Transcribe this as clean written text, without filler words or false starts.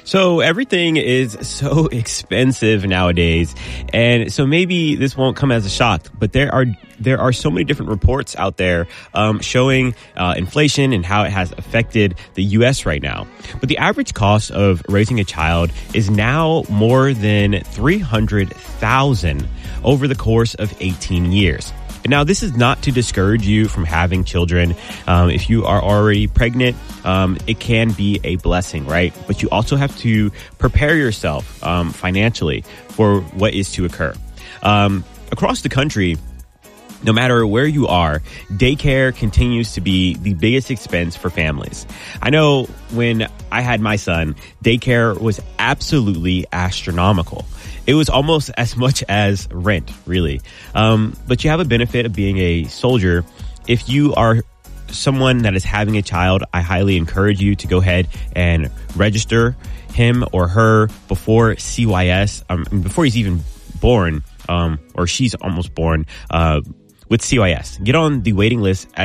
So everything is so expensive nowadays. And so maybe this won't come as a shock, but there are so many different reports out there showing inflation and how it has affected the U.S. right now. But the average cost of raising a child is now more than $300,000 over the course of 18 years. Now, this is not to discourage you from having children. If you are already pregnant, it can be a blessing, right? But you also have to prepare yourself financially for what is to occur. Across the country, no matter where you are, daycare continues to be the biggest expense for families. I know when I had my son, daycare was absolutely astronomical. It was almost as much as rent, really. But you have a benefit of being a soldier. If you are someone that is having a child, I highly encourage you to go ahead and register him or her before CYS, before he's even born, or she's almost born, with CYS. Get on the waiting list